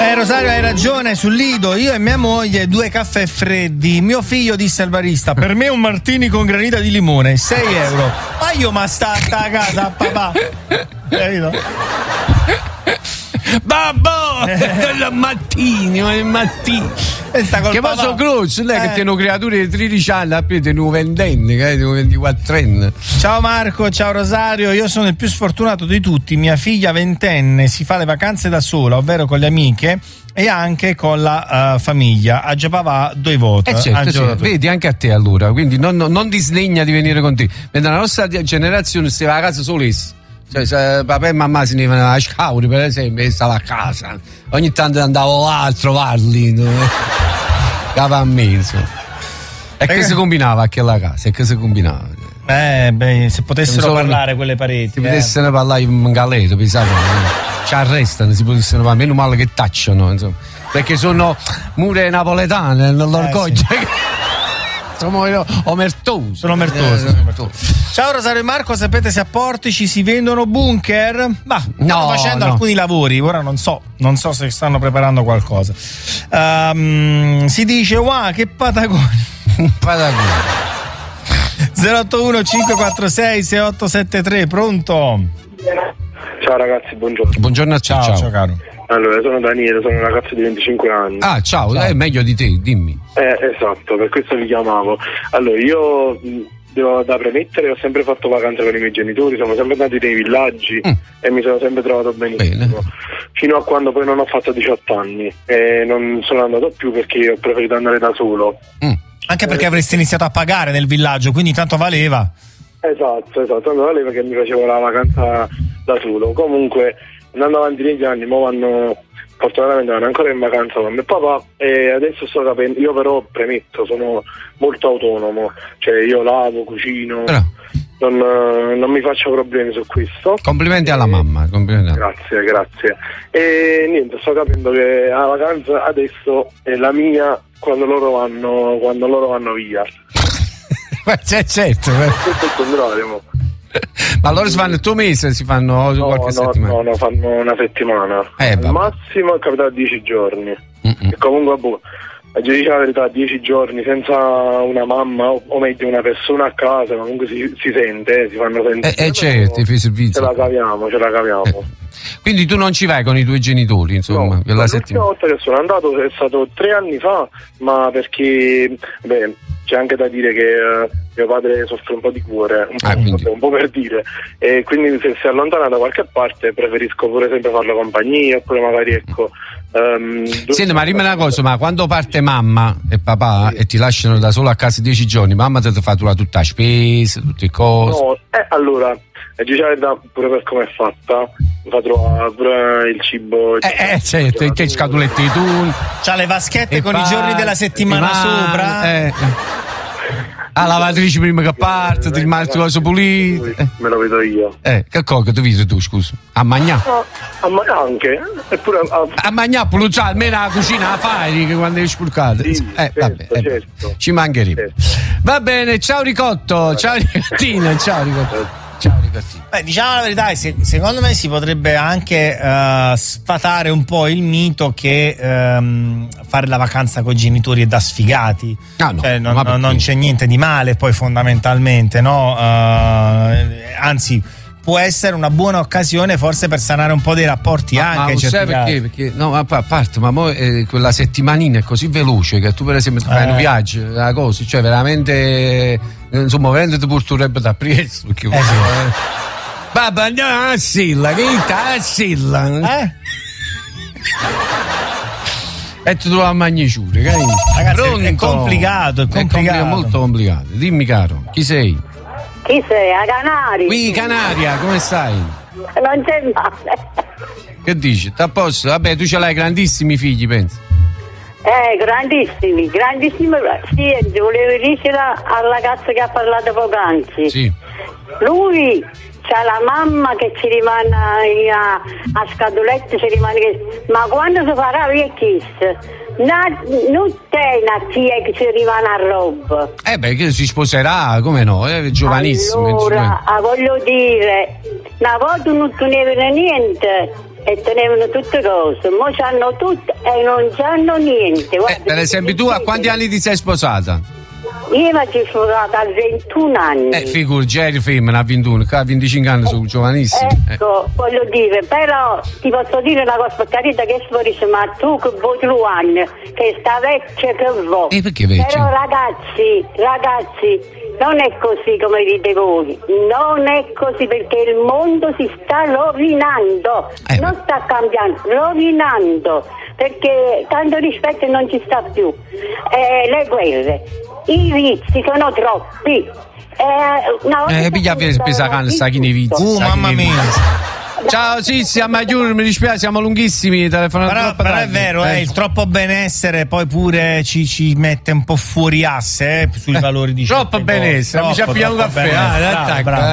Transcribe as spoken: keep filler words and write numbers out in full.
Eh Rosario, hai ragione, sul Lido io e mia moglie due caffè freddi. Mio figlio disse al barista: per me un martini con granita di limone, sei euro. Ma io ma sta a casa, papà. Capito? Babbo, il mattino, il mattino. Che poi sono grossi, non è che Eh. tenono creature di tredici anni, a più tenono ventenni, che tenono ventiquattro anni. Ciao Marco, ciao Rosario, io sono il più sfortunato di tutti. Mia figlia ventenne si fa le vacanze da sola, ovvero con le amiche e anche con la uh, famiglia. A Giapava due volte. Eh certo, certo. Vedi anche a te allora, quindi non, non, non ti sdegna di venire con te. Mentre la nostra generazione si va a casa solessi. Cioè, se papà e mamma se ne vanno a scauri, per esempio, e stava a casa. Ogni tanto andavo là a trovarli, no? Cava a mezzo. E che si combinava a quella casa? E che si combinava? Eh, beh, se potessero Solo- parlare quelle pareti. Se eh. potessero parlare in galera, pensate, ci arrestano, si potessero parlare, meno male che tacciano, insomma. Perché sono mure napoletane, non l'orgoglio. Sono omertosi. Sono omertosi. Eh, Ciao Rosario e Marco, sapete se a Portici si vendono bunker? Ma stanno No, facendo no. alcuni lavori, ora non so, non so se stanno preparando qualcosa. Ehm, si dice, wow, che Patagonia. Patagonia. zero otto uno cinque quattro sei sei otto sette tre, pronto? Ciao ragazzi, buongiorno. Buongiorno a te, Ciao, ciao. ciao caro. Allora, sono Daniele, sono un ragazzo di venticinque anni. Ah, ciao, è meglio di te, dimmi. Eh, esatto, per questo vi chiamavo. Allora, io mh, devo da premettere, ho sempre fatto vacanze con i miei genitori, siamo sempre andati nei villaggi Mm. e mi sono sempre trovato benissimo. Bene. Fino a quando poi non ho fatto diciotto anni e non sono andato più perché ho preferito andare da solo. Mm. Anche perché avresti iniziato a pagare nel villaggio, quindi tanto valeva. Esatto, esatto, andavo lì perché mi facevo la vacanza da solo. Comunque, andando avanti negli anni, mo vanno, fortunatamente vanno ancora in vacanza con mio papà e adesso sto capendo, io però premetto, sono molto autonomo, cioè io lavo, cucino, Però, non, non mi faccio problemi su questo. complimenti alla mamma, complimenti alla- Grazie, grazie. E niente, sto capendo che la vacanza adesso è la mia quando loro vanno, quando loro vanno via. Ma c'è certo, eh. Questo è il contrario, mo. Ma loro si fanno il tuo mese, si fanno No, qualche no, settimana. no, no, fanno una settimana. Eh, Al vabbè. massimo è capitato dieci giorni. Mm-mm. E comunque, boh, a dire la verità, dieci giorni senza una mamma o, o meglio una persona a casa, comunque si, si sente, eh, si fanno sentire. Eh, eh, certo, i fai servizi. Ce la caviamo, ce la caviamo. Eh. Quindi tu non ci vai con i tuoi genitori, insomma, No, per la l'ultima settimana. volta che sono andato è stato tre anni fa, ma perché beh, c'è anche da dire che eh, mio padre soffre un po' di cuore, un po', Ah, quindi. un po' per dire, e quindi se si allontana da qualche parte preferisco pure sempre farlo compagnia, oppure magari ecco. Um, Senti, ma dimmi una cosa, ma quando parte mamma e papà e ti lasciano da solo a casa dieci giorni, mamma ti fa tutta la spesa, tutte le cose. No, eh, allora, a dire la verità, pure per come è fatta, mi fa trovare pure il cibo. Eh, eh, certo, che scatolette di tonno. C'ha le vaschette e con i pa- giorni della settimana settimana, sopra. Eh. La lavatrice prima che parte, ti rimane le cose pulite. Eh, Me lo vedo io. eh, che cosa ti vedi tu, scusa? A mangiare? No, ah, ma anche, eppure a, A mangiare pure, almeno la cucina la fai che quando è sporcata. Sì, eh, certo, vabbè, eh, certo. ci mancherebbe. Certo. Va bene, ciao Ricotto, ciao Ricottino, ciao Ricottino. Ciao Ricottino. Beh, diciamo la verità, se- secondo me si potrebbe anche eh, sfatare un po' il mito che ehm, fare la vacanza con i genitori è da sfigati. Ah, no, Cioè, non, ma perché? non c'è niente di male, poi fondamentalmente, no? Eh, anzi, può essere una buona occasione forse per sanare un po' dei rapporti Ma, anche. ma in sai certi perché? casi. Perché no, ma a parte, ma mo, eh, quella settimanina è così veloce che tu per esempio ti fai Eh. un viaggio, la cosa, cioè veramente eh, insomma veramente ti porterebbe da presto perché Eh, sì. eh. Babbo, andiamo a Silla, che sta a Silla Eh? e ti trovi a Magniciure, che Ragazzi, è Pronto? complicato, è compli- complicato. molto complicato. Dimmi caro, chi sei? Chi sei? A Canari? Qui Canaria, come stai? Non c'è male. Che dici? Sta a posto? Vabbè, tu ce l'hai grandissimi figli, penso. Eh, grandissimi, grandissimi. Sì, volevo dire alla ragazza che ha parlato poc'anzi. Sì. Lui c'ha la mamma che ci rimane a, a scatolette, ci rimane che... ma quando si farà via chissà, non c'è una zia che ci rimane a roba. Eh beh, che si sposerà, come no? È giovanissimo. è Allora, giovanissimo. ah, voglio dire, una volta non tenevano niente e tenevano tutte cose, mo c'hanno tutto e non c'hanno niente. Guarda, eh, per esempio, tu a quanti anni ti sei sposata? Io mi sono sposata a ventuno anni. Eh, figurati, eri femmina a ventuno, a venticinque anni sono giovanissimi. Ecco, eh. voglio dire, però ti posso dire una cosa, per carità che sparisce, ma tu che vuoi trovare, che sta vecchia che vuoi. E perché vecchia? Però ragazzi, ragazzi, non è così come dite voi, non è così perché il mondo si sta rovinando, eh, non sta cambiando, rovinando, perché tanto rispetto non ci sta più. Eh, le guerre, i vizi sono troppi. Eh, una volta eh piglia spesa canna, sta chi ne vizi. Uh, mamma mia. Ciao Sissi, a Maggiore, mi dispiace, siamo lunghissimi. Però, però è vero, eh, il troppo benessere poi pure ci, ci mette un po' fuori asse eh, sui valori di troppo benessere, mi ci appiamo un caffè. Ah,